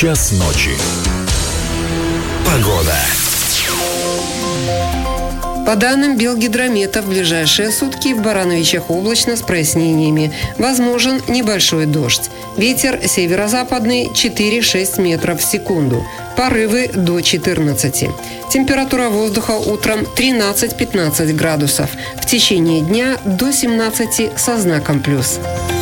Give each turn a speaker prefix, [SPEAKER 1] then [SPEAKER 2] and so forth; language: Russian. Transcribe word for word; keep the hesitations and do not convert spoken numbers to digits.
[SPEAKER 1] час ночи. Погода.
[SPEAKER 2] По данным Белгидромета, в ближайшие сутки в Барановичах облачно с прояснениями. Возможен небольшой дождь. Ветер северо-западный четыре-шесть метров в секунду. Порывы до четырнадцати. Температура воздуха утром тринадцать-пятнадцать градусов. В течение дня до семнадцати со знаком плюс.